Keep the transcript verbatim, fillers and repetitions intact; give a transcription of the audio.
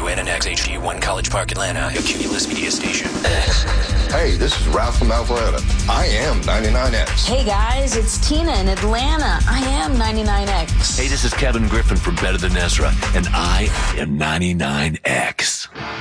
W N N X H D one College Park, Atlanta, a Cumulus Media station. Hey, this is Ralph from Alpharetta. I am ninety-nine X. Hey guys, it's Tina in Atlanta. I am ninety-nine X. Hey, this is Kevin Griffin from Better Than Ezra, and I am ninety-nine X.